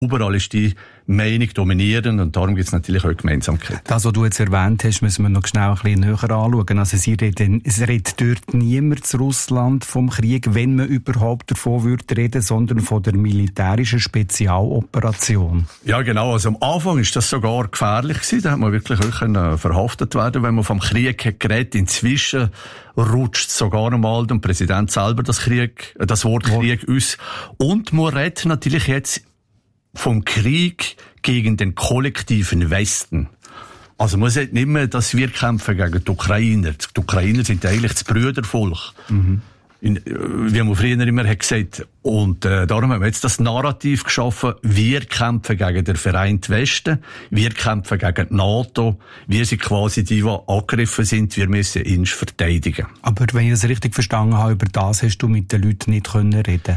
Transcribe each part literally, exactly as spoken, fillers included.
Überall ist die Meinung dominierend und darum gibt es natürlich auch Gemeinsamkeit. Das, was du jetzt erwähnt hast, müssen wir noch schnell ein bisschen näher anschauen. Also sie reden, es redet dort niemand zu Russland vom Krieg, wenn man überhaupt davon würde reden, sondern von der militärischen Spezialoperation. Ja genau, also am Anfang ist das sogar gefährlich gewesen, da hat man wirklich auch können verhaftet werden, wenn man vom Krieg hat geredet. Inzwischen rutscht sogar einmal der Präsident selber das Krieg, das Wort Krieg aus. Und man redet natürlich jetzt vom Krieg gegen den kollektiven Westen. Also man sagt nicht mehr, dass wir kämpfen gegen die Ukrainer. Die Ukrainer sind eigentlich das Brüdervolk. Mhm. In, wie man früher immer hat gesagt. Und äh, darum haben wir jetzt das Narrativ geschaffen, wir kämpfen gegen den vereinten Westen, wir kämpfen gegen die NATO, wir sind quasi die, die angegriffen sind, wir müssen ihn verteidigen. Aber wenn ich das richtig verstanden habe, über das hast du mit den Leuten nicht können reden.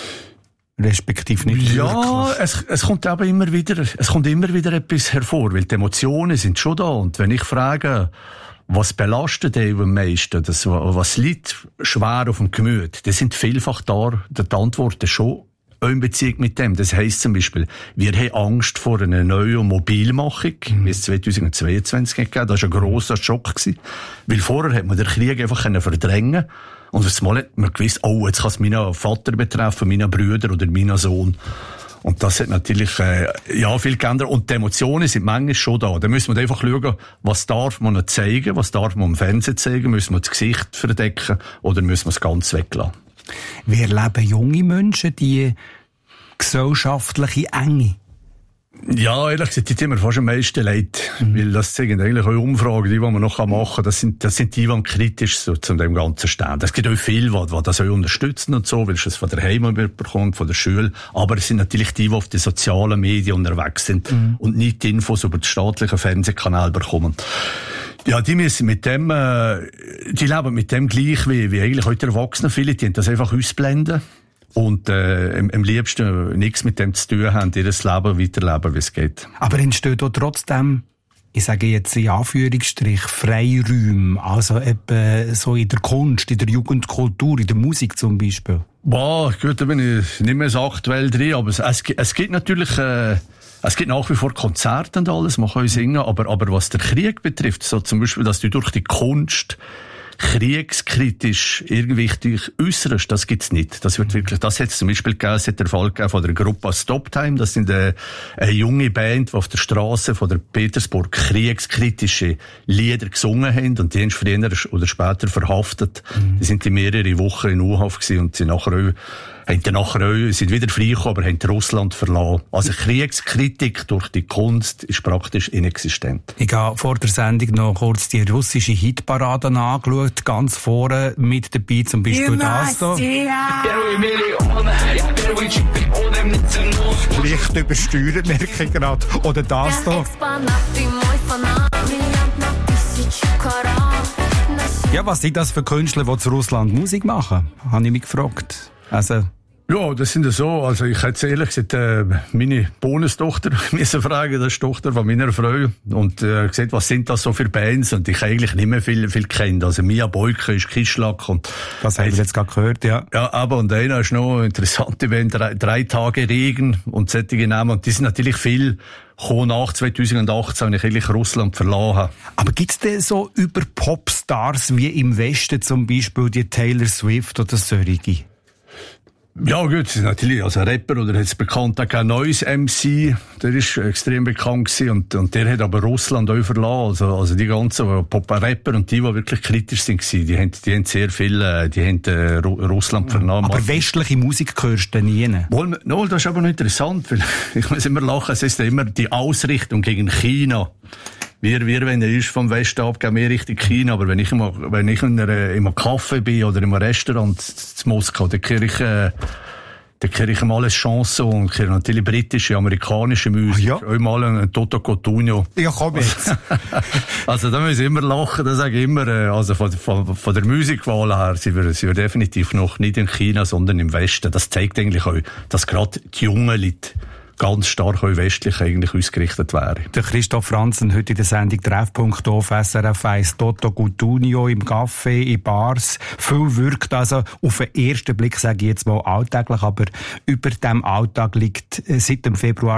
Respektiv nicht ja, es, es kommt aber immer wieder, es kommt immer wieder etwas hervor, weil die Emotionen sind schon da. Und wenn ich frage, was belastet dich am meisten, das, was liegt schwer auf dem Gemüt, das sind vielfach da, die Antworten schon in Beziehung mit dem. Das heisst zum Beispiel, wir haben Angst vor einer neuen Mobilmachung, mhm. wie es zweitausendzweiundzwanzig gegeben. Das war ein grosser Schock gewesen. Weil vorher hat man den Krieg einfach verdrängen. Und das Mal hat man gewusst, oh, jetzt kann es meinen Vater betreffen, meinen Brüder oder meinen Sohn. Und das hat natürlich, äh, ja, viel geändert. Und die Emotionen sind manchmal schon da. Da müssen wir einfach schauen, was darf man noch zeigen, was darf man im Fernsehen zeigen, müssen wir das Gesicht verdecken oder müssen wir es ganz weglassen. Wie erleben junge Menschen die gesellschaftliche Enge? Ja, ehrlich gesagt, die tun mir fast am meisten leid. Mhm. Weil das zeigen eigentlich auch Umfragen, die, die man noch machen kann. Das sind, das sind die, die kritisch so zu dem Ganzen stehen. Es gibt auch viele, die, die das auch unterstützen und so, weil es von der Heim bekommt, von der Schule. Aber es sind natürlich die, die auf den sozialen Medien unterwegs sind mhm. und nicht die Infos über die staatlichen Fernsehkanäle bekommen. Ja, die müssen mit dem, äh, die leben mit dem gleich wie, wie eigentlich heute Erwachsene. Viele, die haben das einfach ausblenden. Und äh, am, am liebsten nichts mit dem zu tun haben, ihr Leben weiterleben, wie es geht. Aber entsteht auch trotzdem, ich sage jetzt in Anführungsstrich, Freiräume, also eben so in der Kunst, in der Jugendkultur, in der Musik zum Beispiel? Boah, gut, da bin ich nicht mehr so aktuell drin, aber es, es, es gibt natürlich... Äh, Es gibt nach wie vor Konzerte und alles, man kann singen, aber, aber was der Krieg betrifft, so zum Beispiel, dass du durch die Kunst kriegskritisch irgendwie dich äusserst, das gibt's nicht. Das wird wirklich, das hat zum Beispiel gegeben, es hat der Fall gegeben von der Gruppe Stop Time, das sind eine, eine junge Band, die auf der Straße von der Petersburg kriegskritische Lieder gesungen haben und die haben früher oder später verhaftet. Mhm. Die sind die mehrere Wochen in U-Haft gewesen und sind nachher auch haben dann nachher auch, sind wieder freigekommen, aber haben Russland verlassen. Also Kriegskritik durch die Kunst ist praktisch inexistent. Ich habe vor der Sendung noch kurz die russische Hitparade angeschaut, ganz vorne mit dabei zum Beispiel das hier. Leicht übersteuert, merke ich gerade. Oder das hier. Ja, was sind das für Künstler, die zu Russland Musik machen? Habe ich mich gefragt. Also ja, das sind ja so, also ich hätte ehrlich gesagt, äh, meine Bonustochter müssen fragen, das ist die Tochter von meiner Frau, und äh, gesagt, was sind das so für Bands, und ich eigentlich nicht mehr viel, viel kennt. Also Mia Boyka ist Kischlack und... Das haben wir jetzt gerade gehört, ja. Ja, aber und einer ist noch eine interessante Band, drei, drei Tage Regen und solche Namen, und die sind natürlich viel gekommen nach zweitausendachtzehn, wenn ich eigentlich Russland verlassen habe. Aber gibt's denn so über Popstars wie im Westen zum Beispiel die Taylor Swift oder solche? Ja gut, das ist natürlich, also ein Rapper oder jetzt bekannt, auch Noise M C, der ist extrem bekannt gewesen, und, und der hat aber Russland auch verlassen, also, also die ganzen Pop-Rapper und die, die wirklich kritisch sind, die haben, die haben sehr viel, die haben äh, Russland verlassen. Aber westliche Musik hörst du nie? Wohl, no, das ist aber noch interessant, weil ich muss immer lachen, es ist immer die Ausrichtung gegen China. Wir, wir, wenn er ist vom Westen ab, gehen wir Richtung China. Aber wenn ich immer, wenn ich in einer, in einem Café bin oder in einem Restaurant in Moskau, dann kriege ich, äh, dann kriege ich mal eine Chance und kriege natürlich britische, amerikanische Musik. Ja. Auch mal ein Toto Cotugno. Ja, komm jetzt. Also, da muss ich immer lachen, da sage ich immer, äh, also von, von, von der Musikwahl her sind wir, sind wir definitiv noch nicht in China, sondern im Westen. Das zeigt eigentlich auch, dass gerade die jungen Leute ganz stark auch westlich eigentlich ausgerichtet wäre. Der Christoph Franzen heute in der Sendung Treffpunkt auf S R F eins Toto Guttunio im Café, in Bars. Viel wirkt also auf den ersten Blick, sage ich jetzt mal, alltäglich, aber über dem Alltag liegt seit dem Februar